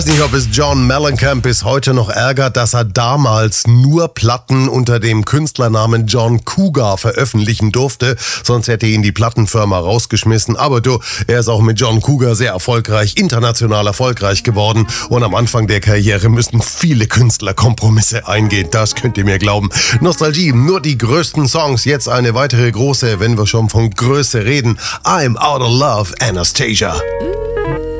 Ich weiß nicht, ob es John Mellencamp bis heute noch ärgert, dass er damals nur Platten unter dem Künstlernamen John Cougar veröffentlichen durfte. Sonst hätte ihn die Plattenfirma rausgeschmissen. Aber du, er ist auch mit John Cougar sehr erfolgreich, international erfolgreich geworden. Und am Anfang der Karriere müssten viele Künstler Kompromisse eingehen. Das könnt ihr mir glauben. Nostalgie, nur die größten Songs. Jetzt eine weitere große, wenn wir schon von Größe reden. I'm Out of Love, Anastasia.